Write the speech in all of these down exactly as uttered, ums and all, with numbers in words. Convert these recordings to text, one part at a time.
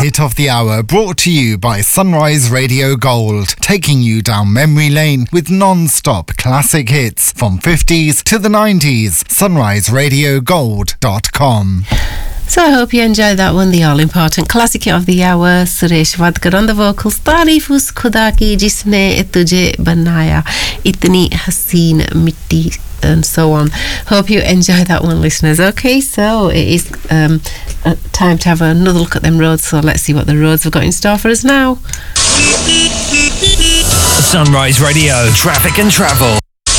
hit of the hour, brought to you by Sunrise Radio Gold, taking you down memory lane with non-stop classic hits from fifties to the nineties. sunrise radio gold dot com. So I hope you enjoyed that one, the all-important classic of the hour, Suresh Wadkar on the vocals, तारीफ उस खुदा की जिसने तुझे बनाया, इतनी हसीन मिट्टी, and so on. Hope you enjoyed that one, listeners. Okay, so it is um, uh, time to have another look at them roads, so let's see what the roads have got in store for us now. Sunrise Radio, traffic and travel.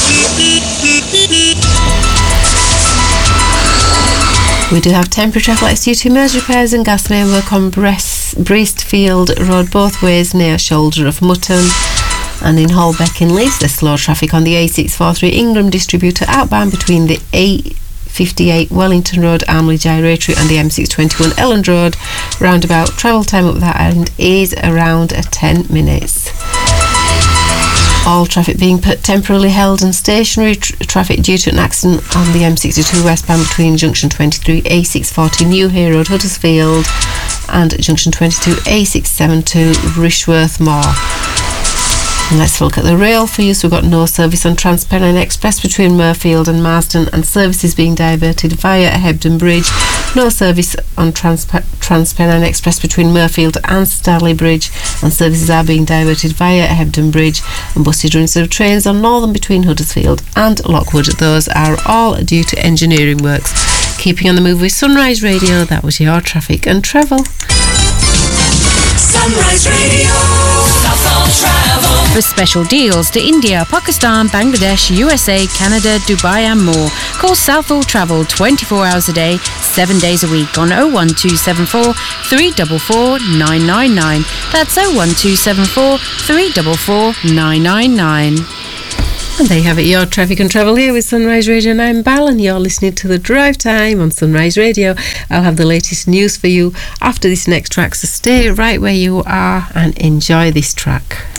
We do have temporary traffic lights due to emergency repairs and gas main work on Brest, Breastfield Road both ways near Shoulder of Mutton, and in Holbeck in Leeds there's slow traffic on the A six forty-three Ingram Distributor outbound between the A fifty-eight Wellington Road, Armley Gyratory and the M six twenty-one Elland Road roundabout. Travel time up that end is around ten minutes. All traffic being put temporarily held and stationary tr- traffic due to an accident on the M sixty-two westbound between Junction twenty-three A six forty New Hay Road, Huddersfield, and Junction twenty-two A six seventy-two Rishworth Moor. And let's look at the rail for you. So we've got no service on Transpennine Express between Murfield and Marsden, and services being diverted via Hebden Bridge. No service on Transpe- Transpennine Express between Murfield and Starley Bridge, and services are being diverted via Hebden Bridge, and buses running of trains on Northern between Huddersfield and Lockwood. Those are all due to engineering works. Keeping on the move with Sunrise Radio, that was your traffic and travel. Sunrise Radio, Southall Travel. For special deals to India, Pakistan, Bangladesh, U S A, Canada, Dubai and more, call Southall Travel twenty-four hours a day, seven days a week on oh one two seven four, three four four, nine nine nine. That's oh one two seven four, three four four, nine nine nine. And there you have it, your traffic and travel here with Sunrise Radio, and I'm Bal, and you're listening to The Drive Time on Sunrise Radio. I'll have the latest news for you after this next track, so stay right where you are and enjoy this track.